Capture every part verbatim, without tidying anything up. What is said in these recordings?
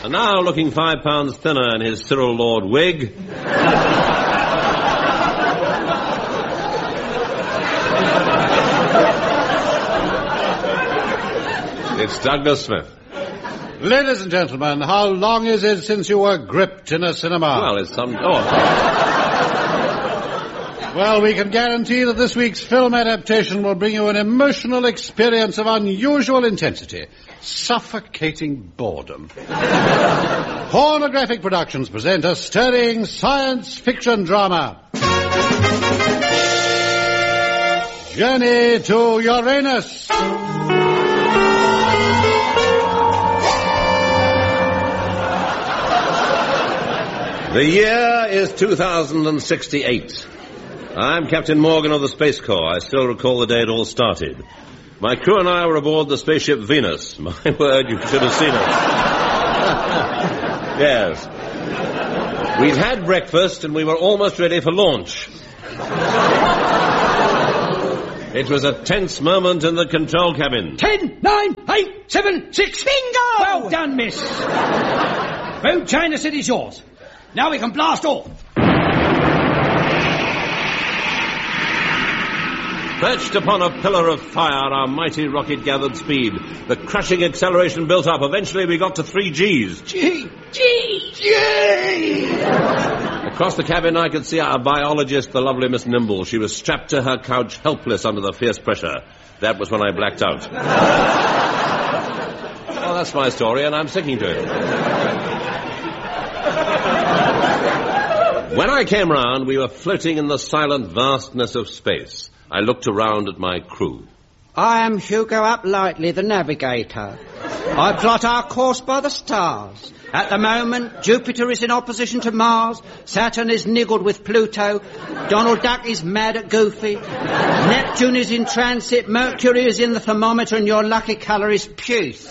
And now, looking five pounds thinner in his Cyril Lord wig... it's Douglas Smith. Ladies and gentlemen, how long is it since you were gripped in a cinema? Well, it's some... Oh. Well, we can guarantee that this week's film adaptation will bring you an emotional experience of unusual intensity. Suffocating boredom. Pornographic Productions present a stirring science fiction drama. Journey to Uranus. The year is two thousand sixty-eight. I'm Captain Morgan of the Space Corps. I still recall the day it all started. My crew and I were aboard the spaceship Venus. My word, you should have seen us. Yes. We'd had breakfast and we were almost ready for launch. It was a tense moment in the control cabin. Ten, nine, eight, seven, six. Bingo! Well done, miss. Food chain is city's yours. Now we can blast off. Perched upon a pillar of fire, our mighty rocket gathered speed. The crushing acceleration built up. Eventually we got to three G's. G, G, G! Across the cabin I could see our biologist, the lovely Miss Nimble. She was strapped to her couch, helpless under the fierce pressure. That was when I blacked out. Well, that's my story, and I'm sticking to it. When I came round, we were floating in the silent vastness of space. I looked around at my crew. I am Hugo Uplightly, the navigator. I plot our course by the stars. At the moment, Jupiter is in opposition to Mars, Saturn is niggled with Pluto, Donald Duck is mad at Goofy, Neptune is in transit, Mercury is in the thermometer, and your lucky colour is puce.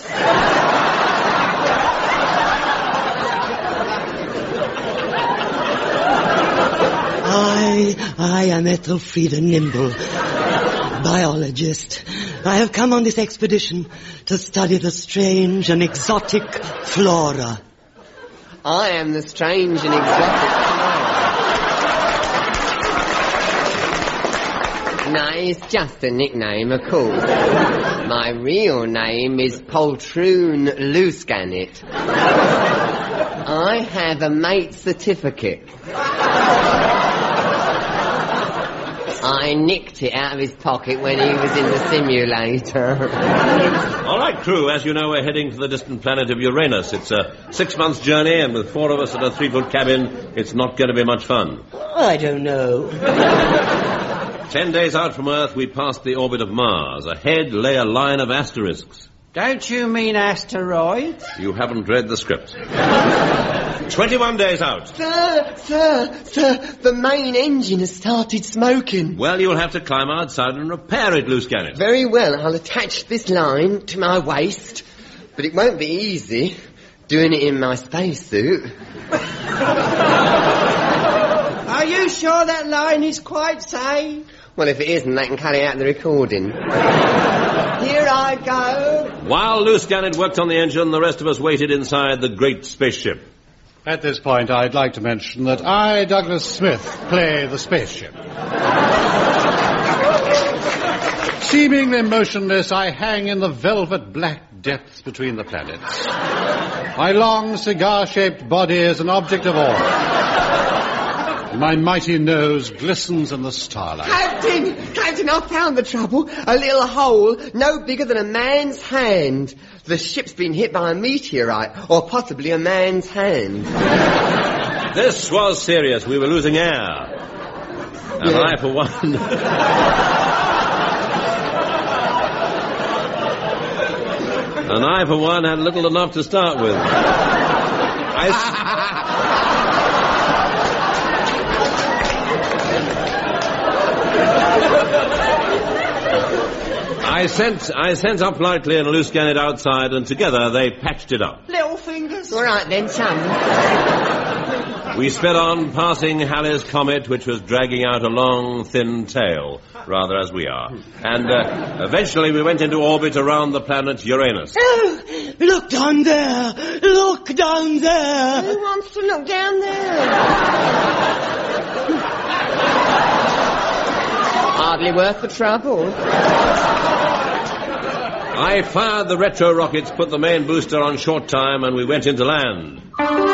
I, I am Ethelfreda Nimble, biologist. I have come on this expedition to study the strange and exotic flora. I am the strange and exotic flora. No, it's just a nickname, of course. My real name is Poltroon Loosganet. I have a mate's certificate. I nicked it out of his pocket when he was in the simulator. All right, crew, as you know, we're heading to the distant planet of Uranus. It's a six-month journey, and with four of us in a three-foot cabin, it's not going to be much fun. I don't know. Ten days out from Earth, we passed the orbit of Mars. Ahead lay a line of asterisks. Don't you mean asteroids? You haven't read the script. Twenty-one days out. Sir, sir, sir, the main engine has started smoking. Well, you'll have to climb outside and repair it, Loosganet. Very well, I'll attach this line to my waist, but it won't be easy doing it in my spacesuit. Are you sure that line is quite safe? Well, if it isn't, they can carry out the recording. Here I go. While Loosganet worked on the engine, the rest of us waited inside the great spaceship. At this point, I'd like to mention that I, Douglas Smith, play the spaceship. Seemingly motionless, I hang in the velvet black depths between the planets. My long, cigar-shaped body is an object of awe. My mighty nose glistens in the starlight. Captain! Captain, I found the trouble. A little hole no bigger than a man's hand. The ship's been hit by a meteorite, or possibly a man's hand. This was serious. We were losing air. And yeah. I, for one... and I, for one, had little enough to start with. I... I sent I sent Uplightly and Loosganet outside, and together they patched it up. Little fingers. All right then, chum. We sped on, passing Halley's Comet, which was dragging out a long, thin tail, rather as we are. And uh, eventually we went into orbit around the planet Uranus. Oh, look down there. Lord! Look down there. Who wants to look down there? Hardly worth the trouble. I fired the retro rockets, put the main booster on short time, and we went into land.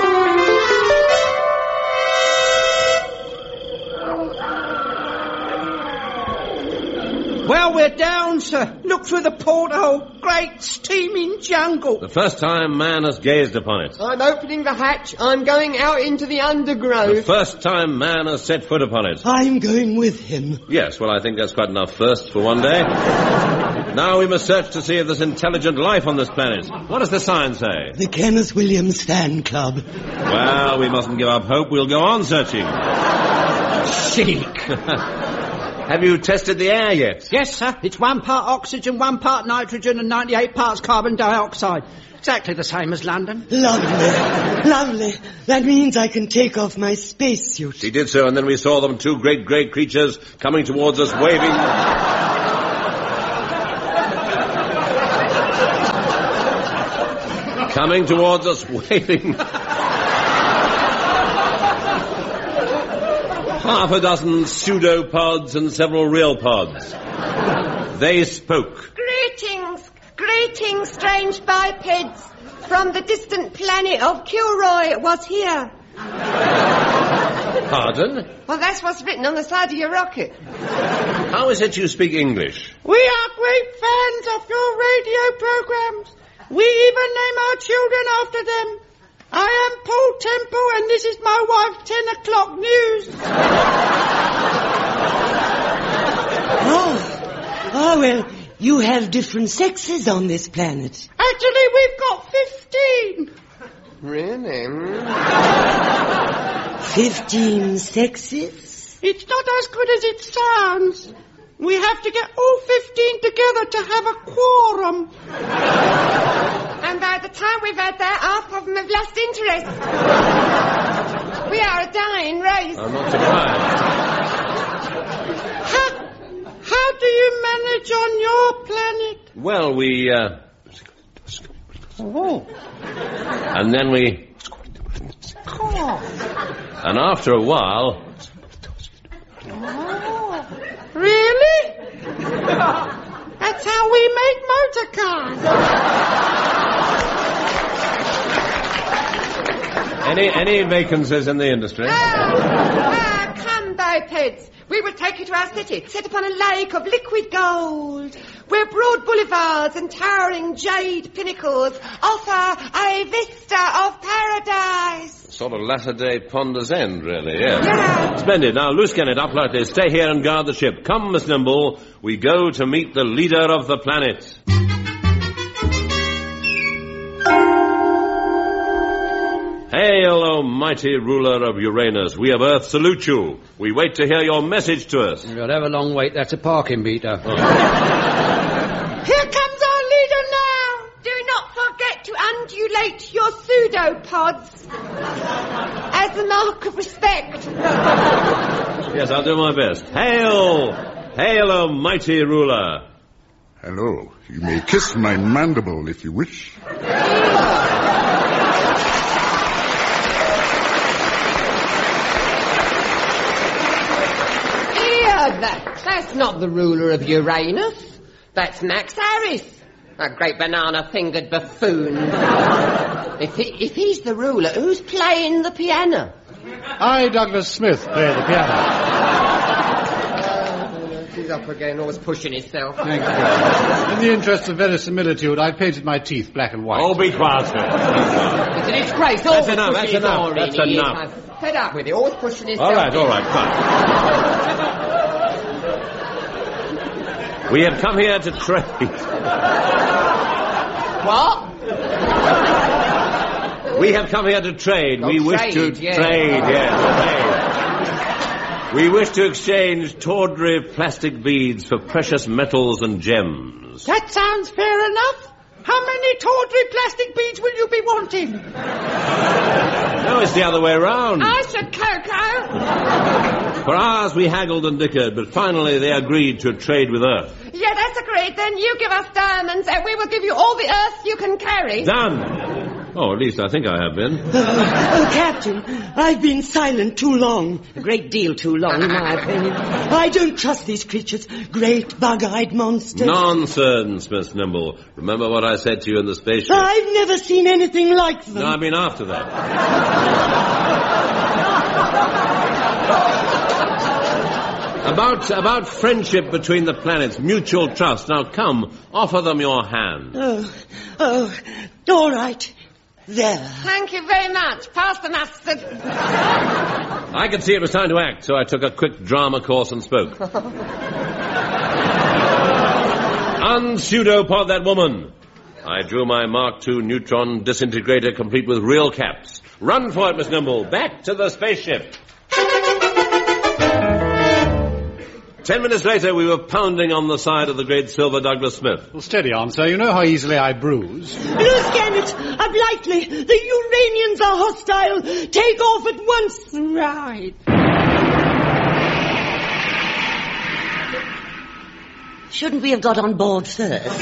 Well, we're down, sir. Look through the porthole. Great steaming jungle. The first time man has gazed upon it. I'm opening the hatch. I'm going out into the undergrowth. The first time man has set foot upon it. I'm going with him. Yes, well, I think that's quite enough first for one day. Now we must search to see if there's intelligent life on this planet. What does the sign say? The Kenneth Williams Fan Club. Well, we mustn't give up hope. We'll go on searching. Chic. Have you tested the air yet? Yes, sir. It's one part oxygen, one part nitrogen, and ninety-eight parts carbon dioxide. Exactly the same as London. Lovely. Lovely. That means I can take off my spacesuit. She did so, and then we saw them, two great grey creatures, coming towards us, waving... coming towards us, waving... half a dozen pseudopods and several real pods. They spoke. Greetings, greetings, strange bipeds. From the distant planet of Kilroy was here. Pardon? Well, that's what's written on the side of your rocket. How is it you speak English? We are great fans of your radio programs. We even name our children after them. I am Paul Temple, and this is my wife, ten o'clock news. Oh. Oh, well, you have different sexes on this planet. Actually, we've got fifteen. Really? Fifteen sexes? It's not as good as it sounds. We have to get all fifteen together to have a quorum. And by the time we've had that, half of them have lost interest. We are a dying race. I'm not surprised. How, how do you manage on your planet? Well, we, uh... Oh. And then we... Oh. And after a while... Oh. Really? That's how we make motor cars. Any any vacancies in the industry? Ah, ah, come, bipeds. We will take you to our city, set upon a lake of liquid gold, where broad boulevards and towering jade pinnacles offer a vista of paradise. Sort of latter-day Ponder's End, really, yes. Yeah. Splendid. Now, loose cannon, up like this. Stay here and guard the ship. Come, Miss Nimble. We go to meet the leader of the planet. Hail, O mighty ruler of Uranus. We of Earth salute you. We wait to hear your message to us. You'll have a long wait. That's a parking meter. Oh. Here comes our leader now. Do not forget to undulate your pseudopods as a mark of respect. Yes, I'll do my best. Hail! Hail, O mighty ruler. Hello. You may kiss my mandible if you wish. That, that's not the ruler of Uranus. That's Max Harris, a great banana-fingered buffoon. if, he, if he's the ruler, who's playing the piano? I, Douglas Smith, play the piano. Uh, he's up again, always pushing himself. Thank you. In the interest of verisimilitude, I painted my teeth black and white. Oh, be quiet, sir. It's an disgrace. That's enough, that's enough, that's enough. I'm fed up with it, always pushing himself. All right, all right, fine. We have come here to trade. What? We have come here to trade. Oh, we wish trade, to yeah. trade, yes, trade. We wish to exchange tawdry plastic beads for precious metals and gems. That sounds fair enough. How many tawdry plastic beads will you be wanting? No, it's the other way round. I said cocoa. For hours we haggled and dickered, but finally they agreed to trade with Earth. Yeah, that's agreed. Then you give us diamonds and we will give you all the earth you can carry. Done. Oh, at least I think I have been. Oh, oh, Captain, I've been silent too long. A great deal too long, in my opinion. I don't trust these creatures. Great bug-eyed monsters. Nonsense, Miss Nimble. Remember what I said to you in the spaceship? I've never seen anything like them. No, I mean after that. About, about friendship between the planets, mutual trust. Now come, offer them your hand. Oh, oh, all right. There. Thank you very much. Pass the mustard. I could see it was time to act, so I took a quick drama course and spoke. Unpseudopod that woman. I drew my Mark two neutron disintegrator complete with real caps. Run for it, Miss Nimble. Back to the spaceship. Ten minutes later, we were pounding on the side of the great Silver Douglas Smith. Well, steady on, sir. You know how easily I bruise. Loose Gannett, up lightly. The Uranians are hostile. Take off at once. Right. Shouldn't we have got on board first?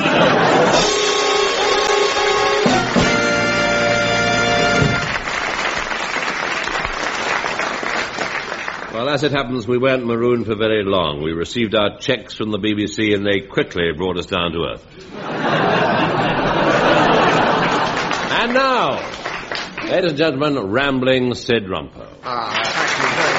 Well, as it happens, we weren't marooned for very long. We received our checks from the B B C and they quickly brought us down to earth. And now, ladies and gentlemen, Rambling Sid Rumpo. Ah, thank you very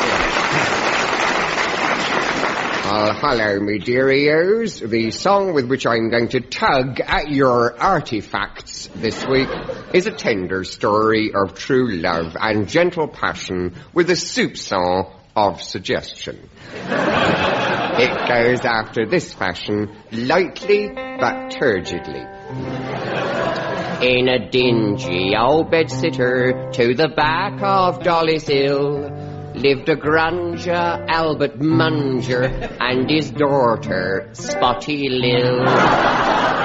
much. Well, hello, me dearios. The song with which I'm going to tug at your artifacts this week is a tender story of true love and gentle passion with a soupçon of suggestion. It goes after this fashion, lightly but turgidly. In a dingy old bed-sitter to the back of Dolly's Hill lived a Granger, Albert Munger, and his daughter, Spotty Lil.